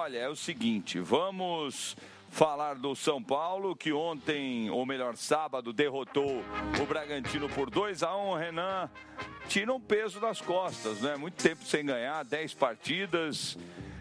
Olha, é o seguinte, vamos falar do São Paulo, que ontem, ou melhor, sábado, derrotou o Bragantino por 2-1. Renan, tira um peso das costas, né? Muito tempo sem ganhar, 10 partidas.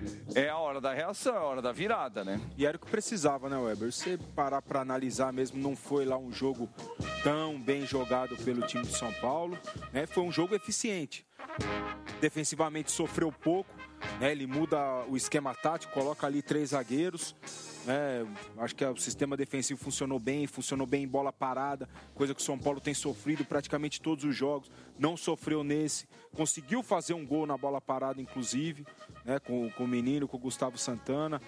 É a hora da reação, é a hora da virada, né? E era o que precisava, né, Weber? Você parar para analisar mesmo, não foi lá um jogo tão bem jogado pelo time de São Paulo, né? Foi um jogo eficiente. Defensivamente sofreu pouco, né? Ele muda o esquema tático, coloca ali 3 zagueiros, né? Acho que o sistema defensivo funcionou bem em bola parada, coisa que o São Paulo tem sofrido praticamente todos os jogos, não sofreu nesse, conseguiu fazer um gol na bola parada, inclusive, né? Com o menino, com o Gustavo Santana.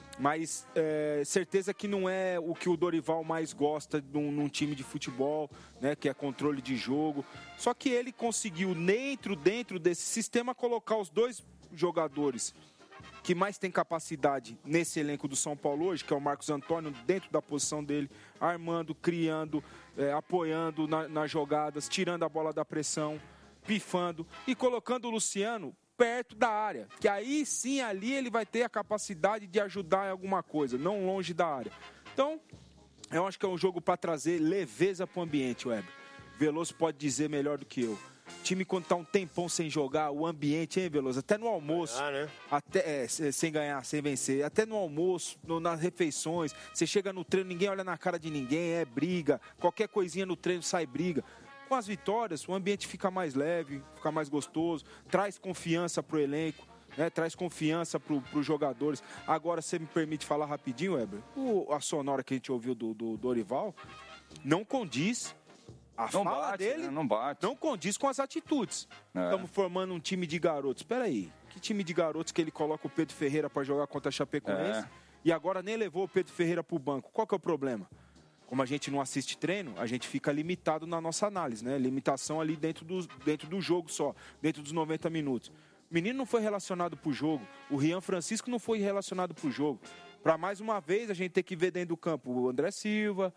Mas certeza que não é o que o Dorival mais gosta num time de futebol, né, que é controle de jogo. Só que ele conseguiu, dentro desse sistema, colocar os 2 jogadores que mais tem capacidade nesse elenco do São Paulo hoje, que é o Marcos Antônio, dentro da posição dele, armando, criando, apoiando nas jogadas, tirando a bola da pressão, pifando e colocando o Luciano perto da área, que aí sim, ali ele vai ter a capacidade de ajudar em alguma coisa, não longe da área. Então, eu acho que é um jogo para trazer leveza para o ambiente, Weber. Veloso pode dizer melhor do que eu. Time quando tá um tempão sem jogar, o ambiente, hein, Veloso? Até no almoço, né? Sem ganhar, sem vencer, até no almoço, nas refeições, você chega no treino, ninguém olha na cara de ninguém, é briga, qualquer coisinha no treino sai briga. Com as vitórias, o ambiente fica mais leve, fica mais gostoso, traz confiança pro elenco, né? Traz confiança pros jogadores. Agora, você me permite falar rapidinho, Weber? A sonora que a gente ouviu do Dorival não condiz. Não fala bate, dele, né? Não condiz com as atitudes. Estamos formando um time de garotos. Espera aí, que time de garotos que ele coloca o Pedro Ferreira para jogar contra a Chapecoense e agora nem levou o Pedro Ferreira pro banco? Qual que é o problema? Como a gente não assiste treino, a gente fica limitado na nossa análise, né? Limitação ali dentro do jogo só, dentro dos 90 minutos. O menino não foi relacionado pro jogo, o Rian Francisco não foi relacionado pro jogo. Para mais uma vez a gente ter que ver dentro do campo o André Silva.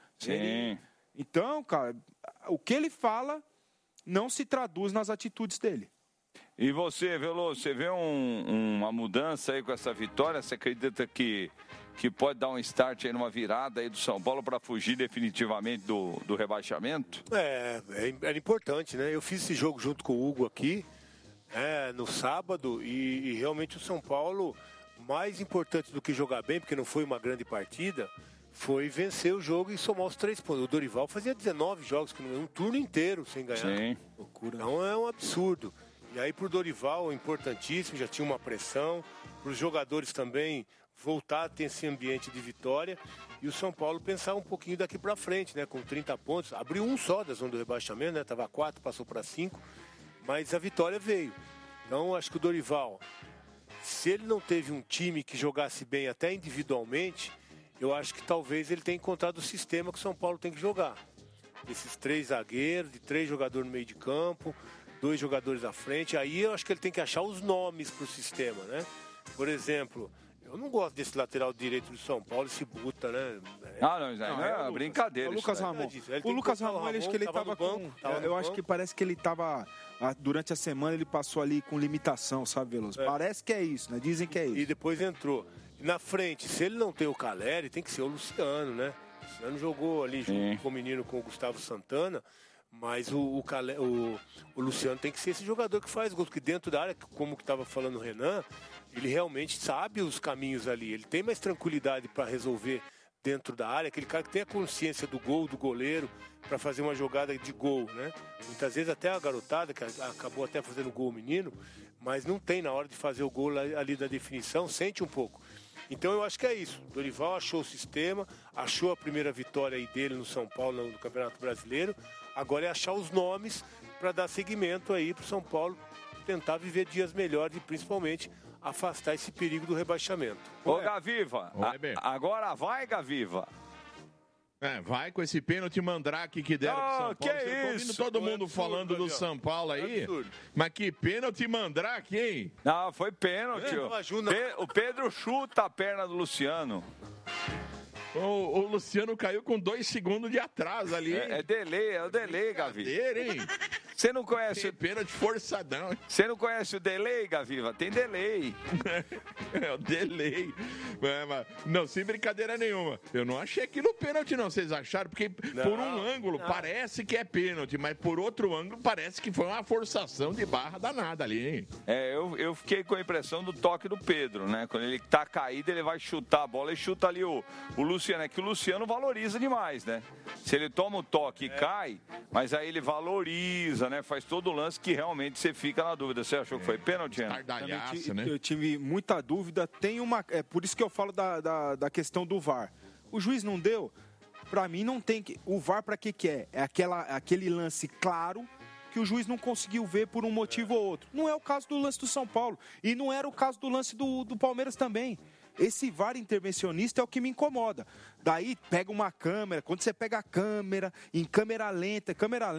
Então, cara, o que ele fala não se traduz nas atitudes dele. E você, Veloso, você vê uma mudança aí com essa vitória? Você acredita que pode dar um start aí numa virada aí do São Paulo para fugir definitivamente do rebaixamento? Era importante, né? Eu fiz esse jogo junto com o Hugo aqui, no sábado, e realmente o São Paulo, mais importante do que jogar bem, porque não foi uma grande partida, foi vencer o jogo e somar os 3 pontos. O Dorival fazia 19 jogos, um turno inteiro sem ganhar. Sim. Loucura. Então é um absurdo. E aí pro Dorival, importantíssimo, já tinha uma pressão, para os jogadores também voltar a ter esse ambiente de vitória e o São Paulo pensar um pouquinho daqui para frente, né? Com 30 pontos, abriu um só da zona do rebaixamento, né? Tava 4, passou para 5, mas a vitória veio. Então acho que o Dorival, se ele não teve um time que jogasse bem até individualmente, eu acho que talvez ele tenha encontrado o sistema que o São Paulo tem que jogar. Esses 3 zagueiros, de 3 jogadores no meio de campo, 2 jogadores à frente, aí eu acho que ele tem que achar os nomes para o sistema, né? Por exemplo, eu não gosto desse lateral direito do São Paulo, esse Buta, né? Não, é brincadeira. O Lucas Ramon. O Lucas Ramon, acho que ele estava com... Eu acho que parece que ele estava... Durante a semana ele passou ali com limitação, sabe, Veloso? Parece que é isso, né? Dizem que é isso. E depois entrou. Na frente, se ele não tem o Caleri, tem que ser o Luciano, né? O Luciano jogou ali junto com o menino, com o Gustavo Santana, mas o Luciano tem que ser esse jogador que faz gols, porque dentro da área, como que estava falando o Renan, ele realmente sabe os caminhos ali, ele tem mais tranquilidade para resolver dentro da área, aquele cara que tem a consciência do gol, do goleiro, para fazer uma jogada de gol, né? Muitas vezes até a garotada, que acabou até fazendo gol o menino, mas não tem na hora de fazer o gol ali da definição, sente um pouco. Então eu acho que é isso. O Dorival achou o sistema, achou a primeira vitória aí dele no São Paulo, no Campeonato Brasileiro. Agora é achar os nomes para dar seguimento aí para o São Paulo tentar viver dias melhores e principalmente afastar esse perigo do rebaixamento. Ô, Gaviva, agora vai, Gaviva. Vai com esse pênalti mandrake que deram pro São Paulo. Eu tô ouvindo todo mundo falando do São Paulo aí. Mas que pênalti mandrake, hein? Não, foi pênalti. O Pedro chuta a perna do Luciano. O Luciano caiu com 2 segundos de atraso ali. É o delay, Gavi. Hein? Você não conhece... Tem pênalti forçadão. Você não conhece o delay, Gaviva? Tem delay. É o delay. Não, sem brincadeira nenhuma. Eu não achei aquilo pênalti, não. Vocês acharam? Porque por um ângulo parece que é pênalti, mas por outro ângulo parece que foi uma forçação de barra danada ali, hein? Eu fiquei com a impressão do toque do Pedro, né? Quando ele tá caído, ele vai chutar a bola e chuta ali o Luciano. É que o Luciano valoriza demais, né? Se ele toma o toque e cai, mas aí ele valoriza, né? Faz todo o lance que realmente você fica na dúvida. Você achou que foi pênalti, né? Eu tive muita dúvida. Tem uma... É por isso que eu falo da questão do VAR. O juiz não deu? Pra mim não tem que... O VAR pra que é? É aquele lance claro que o juiz não conseguiu ver por um motivo ou outro. Não é o caso do lance do São Paulo. E não era o caso do lance do Palmeiras também. Esse VAR intervencionista é o que me incomoda. Daí pega uma câmera, quando você pega a câmera, em câmera lenta,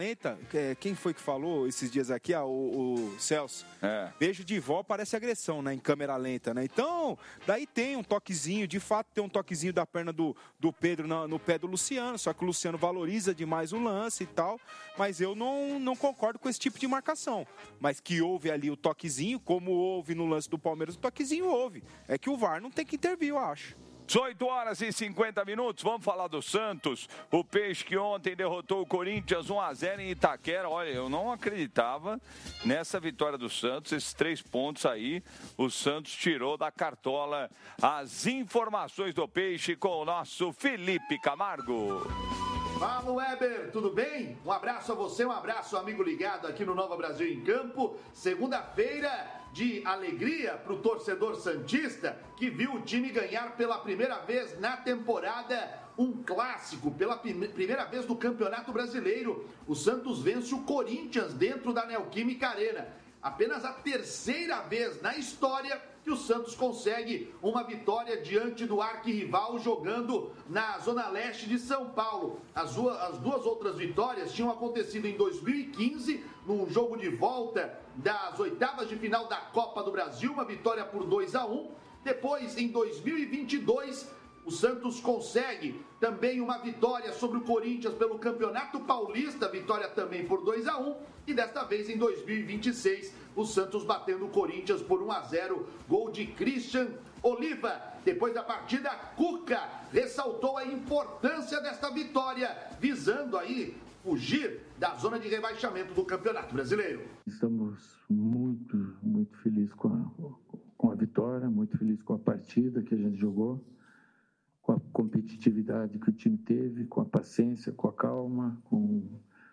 quem foi que falou esses dias aqui? O Celso. Beijo de vó parece agressão, né? Em câmera lenta, né? Então, daí tem um toquezinho, de fato tem um toquezinho da perna do Pedro no pé do Luciano, só que o Luciano valoriza demais o lance e tal, mas eu não concordo com esse tipo de marcação. Mas que houve ali o toquezinho, como houve no lance do Palmeiras, o toquezinho houve. É que o VAR não tem que intervir, eu acho. 18 horas e 50 minutos, vamos falar do Santos, o Peixe que ontem derrotou o Corinthians 1-0 em Itaquera. Olha, eu não acreditava nessa vitória do Santos, esses 3 pontos aí, o Santos tirou da cartola. As informações do Peixe com o nosso Felipe Camargo. Fala, Weber, tudo bem? Um abraço a você, um abraço, amigo ligado aqui no Nova Brasil em Campo. Segunda-feira de alegria para o torcedor santista que viu o time ganhar pela primeira vez na temporada um clássico, pela primeira vez no Campeonato Brasileiro. O Santos vence o Corinthians dentro da Neoquímica Arena. Apenas a terceira vez na história que o Santos consegue uma vitória diante do arquirrival jogando na Zona Leste de São Paulo. As duas outras vitórias tinham acontecido em 2015, num jogo de volta das oitavas de final da Copa do Brasil, uma vitória por 2-1. Depois, em 2022, o Santos consegue também uma vitória sobre o Corinthians pelo Campeonato Paulista, vitória também por 2-1. E desta vez, em 2026, o Santos batendo o Corinthians por 1-0, gol de Christian Oliva. Depois da partida, Cuca ressaltou a importância desta vitória, visando aí fugir da zona de rebaixamento do Campeonato Brasileiro. Estamos muito felizes com a vitória, muito felizes com a partida que a gente jogou, com a competitividade que o time teve, com a paciência, com a calma, com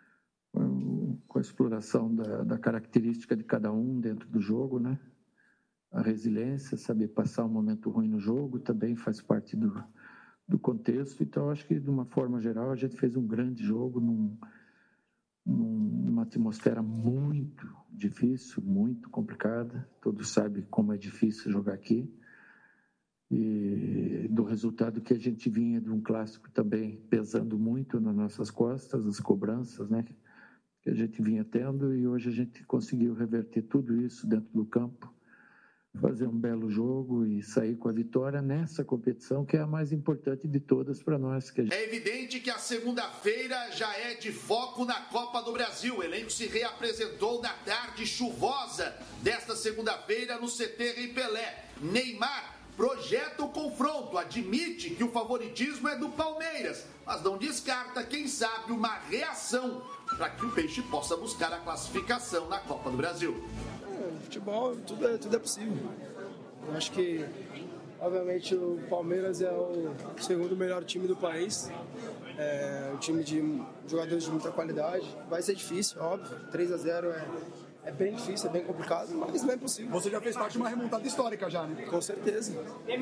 a exploração da característica de cada um dentro do jogo, né? A resiliência, saber passar um momento ruim no jogo também faz parte do contexto. Então, acho que, de uma forma geral, a gente fez um grande jogo numa atmosfera muito difícil, muito complicada. Todos sabem como é difícil jogar aqui. E do resultado que a gente vinha de um clássico também pesando muito nas nossas costas, as cobranças, né, que a gente vinha tendo, e hoje a gente conseguiu reverter tudo isso dentro do campo, fazer um belo jogo e sair com a vitória nessa competição que é a mais importante de todas para nós. É evidente que a segunda-feira já é de foco na Copa do Brasil. O elenco se reapresentou na tarde chuvosa desta segunda-feira no CT Rei Pelé. Neymar projeta o confronto, admite que o favoritismo é do Palmeiras, mas não descarta, quem sabe, uma reação para que o Peixe possa buscar a classificação na Copa do Brasil. Futebol, tudo é possível. Eu acho que, obviamente, o Palmeiras é o segundo melhor time do país. É um time de jogadores de muita qualidade. Vai ser difícil, óbvio. 3-0 é bem difícil, é bem complicado, mas não é possível. Você já fez parte de uma remontada histórica já, né? Com certeza.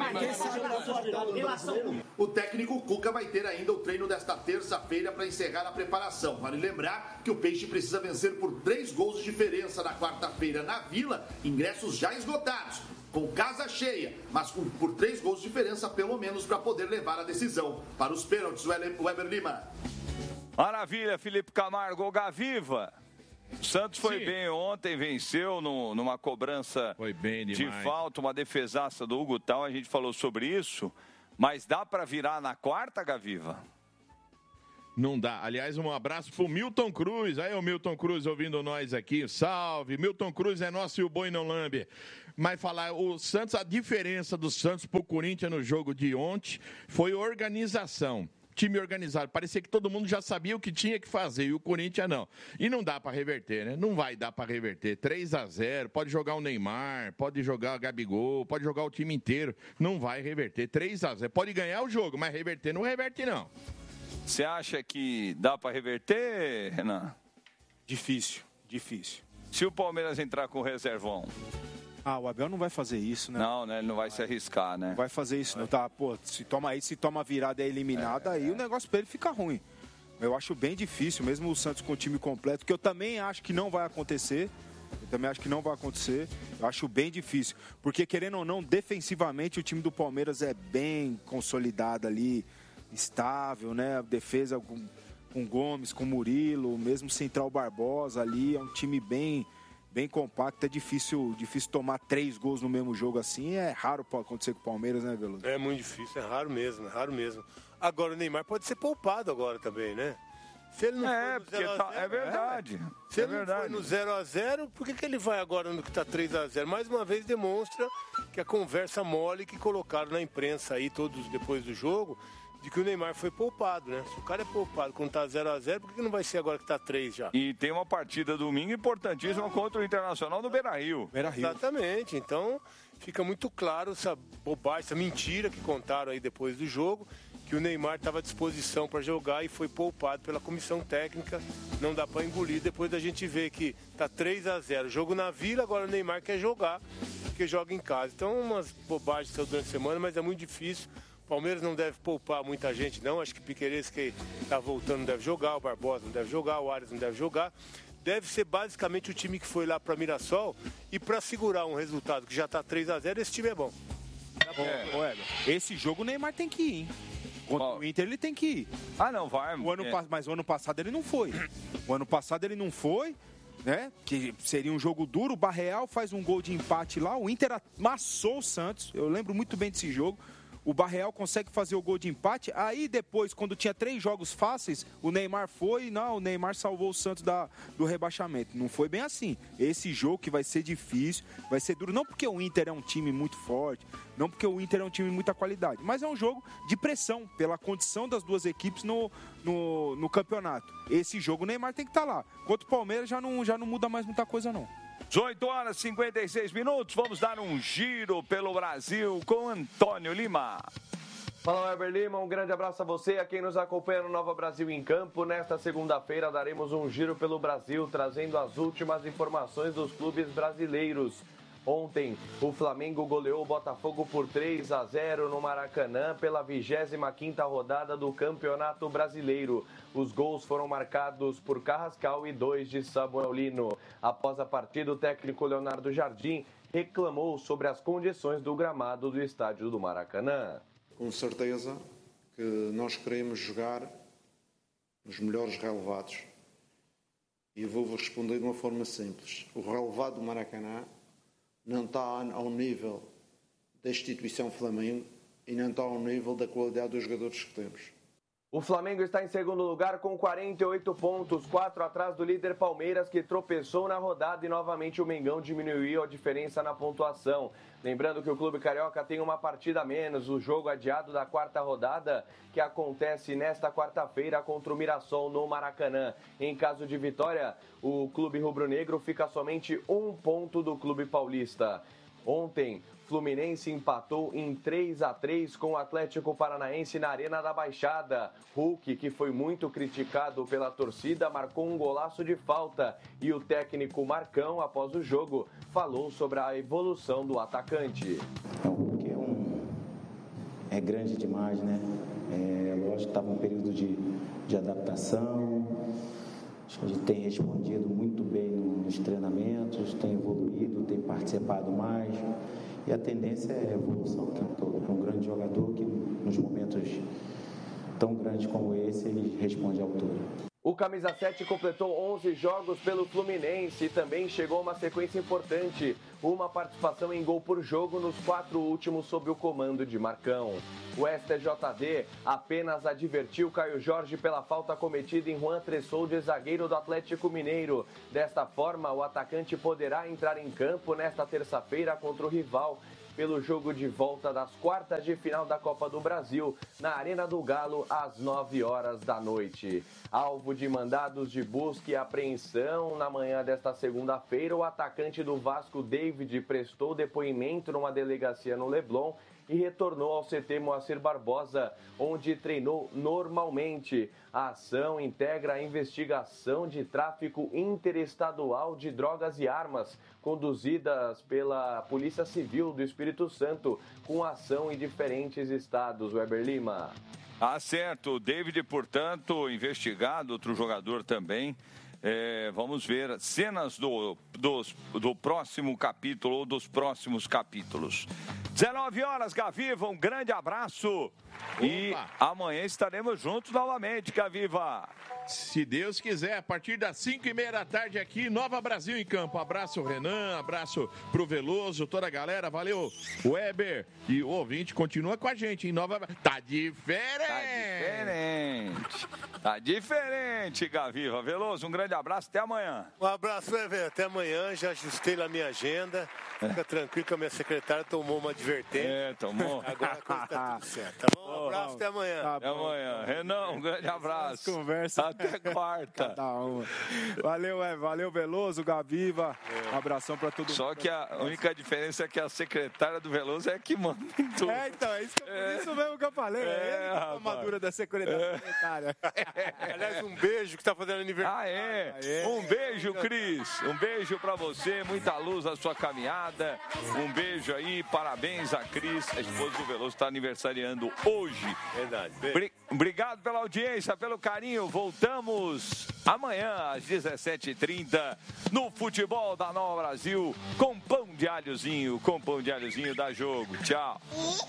O técnico Cuca vai ter ainda o treino desta terça-feira para encerrar a preparação. Vale lembrar que o Peixe precisa vencer por 3 gols de diferença na quarta-feira na Vila, ingressos já esgotados, com casa cheia, mas por 3 gols de diferença pelo menos para poder levar a decisão para os pênaltis. Weber Lima. Maravilha, Felipe Camargo, Gaviva. O Santos foi bem ontem, venceu numa cobrança de falta, uma defesaça do Hugo Tal, a gente falou sobre isso, mas dá para virar na quarta, Gaviva? Não dá. Aliás, um abraço pro Milton Cruz. Aí o Milton Cruz ouvindo nós aqui. Salve. Milton Cruz é nosso e o boi não lambe. Mas falar, o Santos, a diferença do Santos pro Corinthians no jogo de ontem foi organização. Time organizado. Parecia que todo mundo já sabia o que tinha que fazer e o Corinthians não. E não dá para reverter, né? Não vai dar para reverter. 3-0, pode jogar o Neymar, pode jogar o Gabigol, pode jogar o time inteiro. Não vai reverter. 3-0. Pode ganhar o jogo, mas reverter não reverte, não. Você acha que dá para reverter, Renan? Difícil. Se o Palmeiras entrar com o reservão? O Abel não vai fazer isso, né? Não, né? Ele não vai se arriscar, né? Não vai fazer isso, não. Tá, pô, se toma virada e é eliminada, aí o negócio pra ele fica ruim. Eu acho bem difícil, mesmo o Santos com o time completo, que eu também acho que não vai acontecer. Eu acho bem difícil. Porque, querendo ou não, defensivamente, o time do Palmeiras é bem consolidado ali, estável, né? A defesa com Gomes, com Murilo, mesmo Central Barbosa ali, é um time bem compacto. É difícil tomar 3 gols no mesmo jogo assim. É raro acontecer com o Palmeiras, né, Veloso? É muito difícil, é raro mesmo. Agora o Neymar pode ser poupado agora também, né? Se ele não for no 0x0, é verdade. Se ele não for no 0x0, por que ele vai agora no que está 3x0? Mais uma vez demonstra que a conversa mole que colocaram na imprensa aí, todos depois do jogo, de que o Neymar foi poupado, né? Se o cara é poupado quando tá 0x0, por que não vai ser agora que tá 3 já? E tem uma partida domingo importantíssima contra o Internacional no Beira-Rio. Exatamente. Então, fica muito claro essa bobagem, essa mentira que contaram aí depois do jogo, que o Neymar estava à disposição para jogar e foi poupado pela comissão técnica. Não dá para engolir depois da gente ver que tá 3x0. Jogo na Vila, agora o Neymar quer jogar, porque joga em casa. Então, umas bobagens durante a semana, mas é muito difícil. Palmeiras não deve poupar muita gente, não. Acho que Piquerez, que está voltando, não deve jogar. O Barbosa não deve jogar. O Arias não deve jogar. Deve ser basicamente o time que foi lá para Mirassol. E para segurar um resultado que já está 3x0, esse time é bom. Esse jogo o Neymar tem que ir, hein? Contra o Inter ele tem que ir. Não vai. Mas o ano passado ele não foi. Né? Que seria um jogo duro. O Barreal faz um gol de empate lá. O Inter amassou o Santos. Eu lembro muito bem desse jogo. O Barreal consegue fazer o gol de empate. Aí depois, quando tinha 3 jogos fáceis, o Neymar o Neymar salvou o Santos do rebaixamento. Não foi bem assim. Esse jogo que vai ser difícil, vai ser duro. Não porque o Inter é um time muito forte, não porque o Inter é um time de muita qualidade, mas é um jogo de pressão, pela condição das duas equipes no campeonato. Esse jogo o Neymar tem que estar lá. Contra o Palmeiras já não muda mais muita coisa, não. 18h56. Vamos dar um giro pelo Brasil com Antônio Lima. Fala, Weber Lima, um grande abraço a você, a quem nos acompanha no Nova Brasil em Campo. Nesta segunda-feira daremos um giro pelo Brasil, trazendo as últimas informações dos clubes brasileiros. Ontem, o Flamengo goleou o Botafogo por 3-0 no Maracanã pela 25ª rodada do Campeonato Brasileiro. Os gols foram marcados por Carrascal e 2 de Samuel Lino. Após a partida, o técnico Leonardo Jardim reclamou sobre as condições do gramado do estádio do Maracanã. Com certeza que nós queremos jogar nos melhores relevados. E vou-vos responder de uma forma simples. O relevado do Maracanã não está ao nível da instituição Flamengo e não está ao nível da qualidade dos jogadores que temos. O Flamengo está em segundo lugar com 48 pontos, 4 atrás do líder Palmeiras, que tropeçou na rodada e novamente o Mengão diminuiu a diferença na pontuação. Lembrando que o Clube Carioca tem uma partida a menos, o jogo adiado da 4ª rodada, que acontece nesta quarta-feira contra o Mirassol no Maracanã. Em caso de vitória, o Clube Rubro-Negro fica somente 1 ponto do Clube Paulista. Ontem, Fluminense empatou em 3-3 com o Atlético Paranaense na Arena da Baixada. Hulk, que foi muito criticado pela torcida, marcou um golaço de falta. E o técnico Marcão, após o jogo, falou sobre a evolução do atacante. O Hulk é grande demais, né? Lógico que estava um período de adaptação. Acho que a gente tem respondido muito bem nos treinamentos, tem evoluído, tem participado mais. E a tendência é a evolução o tempo todo. É um grande jogador que, nos momentos tão grandes como esse, ele responde à altura. O camisa 7 completou 11 jogos pelo Fluminense e também chegou a uma sequência importante, uma participação em gol por jogo nos 4 últimos sob o comando de Marcão. O STJD apenas advertiu Caio Jorge pela falta cometida em Juan Tressolde, zagueiro do Atlético Mineiro. Desta forma, o atacante poderá entrar em campo nesta terça-feira contra o rival pelo jogo de volta das quartas de final da Copa do Brasil, na Arena do Galo, às 9 horas da noite. Alvo de mandados de busca e apreensão, na manhã desta segunda-feira, o atacante do Vasco, David, prestou depoimento numa delegacia no Leblon e retornou ao CT Moacir Barbosa, onde treinou normalmente. A ação integra a investigação de tráfico interestadual de drogas e armas, conduzidas pela Polícia Civil do Espírito Santo, com ação em diferentes estados. Weber Lima. Certo. O David, portanto, investigado, outro jogador também. Vamos ver cenas do próximo capítulo ou dos próximos capítulos. 19 horas, Gaviva, um grande abraço. Opa. E amanhã estaremos juntos novamente, Gaviva. Se Deus quiser, a partir das 5h30 da tarde aqui, Nova Brasil em Campo. Abraço, Renan, abraço pro Veloso, toda a galera, valeu, Weber. E o ouvinte continua com a gente em Nova Brasil. Tá diferente, Gaviva. Veloso, um grande abraço, até amanhã. Um abraço, Weber, até amanhã, já ajustei lá minha agenda. Fica tranquilo que a minha secretária tomou uma advertência. Tomou. Agora a coisa tá tudo certo, tá bom? Um abraço, até amanhã. Tá até amanhã. Renan, um grande abraço. Conversa. Até quarta. Valeu, valeu, Veloso, Gaviva. Um abração pra todo mundo. Só que a única diferença é que a secretária do Veloso é que manda em tudo. Então, é isso mesmo que eu falei. A armadura da secretária. Aliás, um beijo que tá fazendo aniversário. Um beijo, Cris. Um beijo pra você, muita luz na sua caminhada. Um beijo aí, parabéns a Cris, a esposa do Veloso, está aniversariando hoje. Verdade. Obrigado pela audiência, pelo carinho. Voltamos amanhã às 17h30 no Futebol da Nova Brasil com pão de alhozinho dá jogo. Tchau.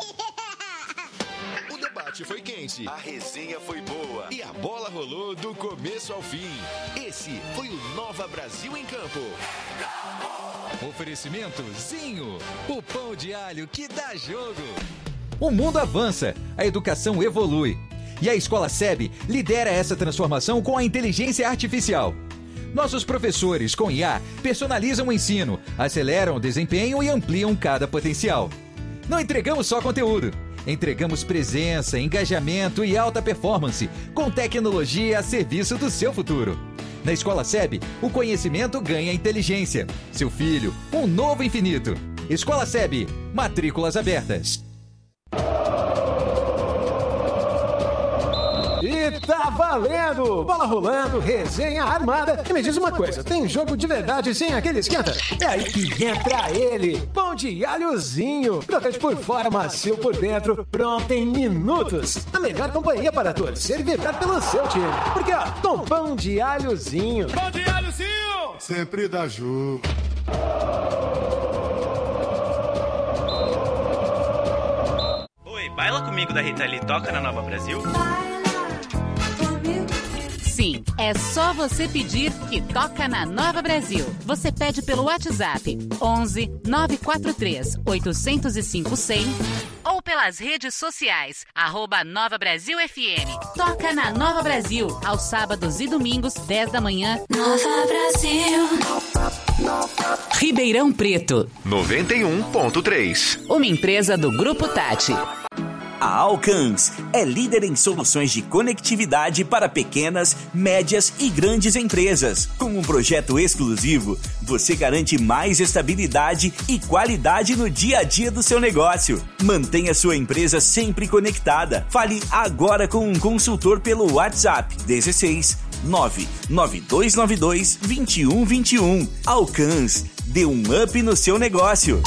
O debate foi quente, a resenha foi boa e a bola rolou do começo ao fim. Esse foi o Nova Brasil em Campo. Oferecimento Zinho, o pão de alho que dá jogo. O mundo avança, a educação evolui. E a Escola SEB lidera essa transformação com a inteligência artificial. Nossos professores, com IA, personalizam o ensino, aceleram o desempenho e ampliam cada potencial. Não entregamos só conteúdo. Entregamos presença, engajamento e alta performance, com tecnologia a serviço do seu futuro. Na Escola SEB, o conhecimento ganha inteligência. Seu filho, um novo infinito. Escola SEB, matrículas abertas. E tá valendo! Bola rolando, resenha armada. E me diz uma coisa, tem jogo de verdade sem aquele esquenta? É aí que entra ele, pão de alhozinho. Crocante por fora, macio por dentro, pronto em minutos. A melhor companhia para torcer e vibrar pelo seu time. Porque, ó, com pão de alhozinho. Pão de alhozinho! Sempre dá jogo. Oi, baila comigo da Rita Lee, toca na Nova Brasil? Sim, é só você pedir que toca na Nova Brasil. Você pede pelo WhatsApp 11 943 805 100 ou pelas redes sociais @Nova Brasil FM. Toca na Nova Brasil, aos sábados e domingos, 10 da manhã. Nova Brasil. Ribeirão Preto 91.3. Uma empresa do Grupo Tati. A Alcans é líder em soluções de conectividade para pequenas, médias e grandes empresas. Com um projeto exclusivo, você garante mais estabilidade e qualidade no dia a dia do seu negócio. Mantenha sua empresa sempre conectada. Fale agora com um consultor pelo WhatsApp 16 99292 2121. Alcans, dê um up no seu negócio.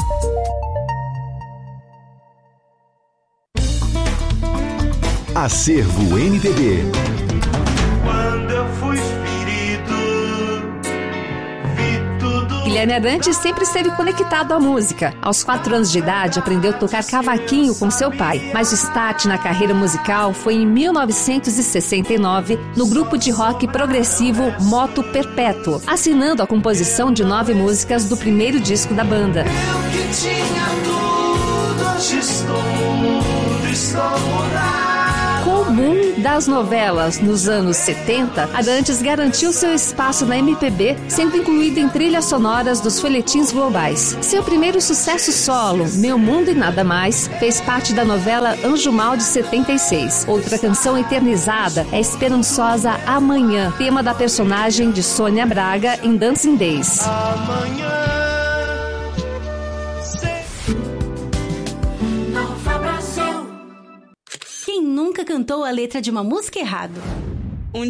Acervo NTB. Quando eu fui espírito, vi tudo. Guilherme Arantes sempre esteve conectado à música. Aos 4 anos de idade, aprendeu a tocar cavaquinho com seu pai, mas o start na carreira musical foi em 1969, no grupo de rock progressivo Moto Perpétuo, assinando a composição de 9 músicas do primeiro disco da banda. Eu que tinha tudo, hoje estou mudado. Comum das novelas nos anos 70, Arantes garantiu seu espaço na MPB, sendo incluído em trilhas sonoras dos folhetins globais. Seu primeiro sucesso solo, Meu Mundo e Nada Mais, fez parte da novela Anjo Mal de 76. Outra canção eternizada é Esperançosa Amanhã, tema da personagem de Sônia Braga em Dancing Days. Quem nunca cantou a letra de uma música errado?